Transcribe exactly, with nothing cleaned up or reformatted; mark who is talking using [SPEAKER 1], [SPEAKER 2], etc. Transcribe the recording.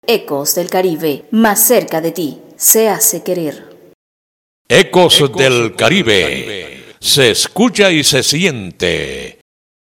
[SPEAKER 1] Ecos del Caribe, más cerca de ti, se hace querer.
[SPEAKER 2] Ecos del Caribe, se escucha y se siente